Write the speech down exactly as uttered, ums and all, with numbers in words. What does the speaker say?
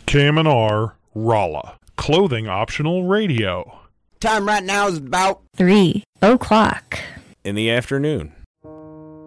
K M N R, Rolla. Clothing optional radio. Time right now is about three o'clock in the afternoon.